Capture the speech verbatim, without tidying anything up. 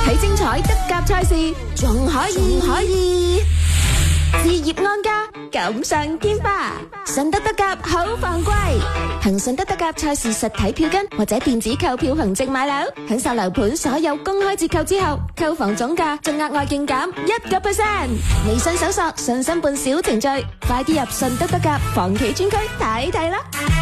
睇精彩德甲賽事，仲可以可以置業安家，錦上添花。順德德甲好放貴，憑順德德甲賽事實體票根或者電子購票憑證買樓，享受樓盤所有公開折扣之後，購房總價仲額外勁減一個 percent。微信搜索信心伴小程序，快啲入順德德甲房企專區睇睇啦！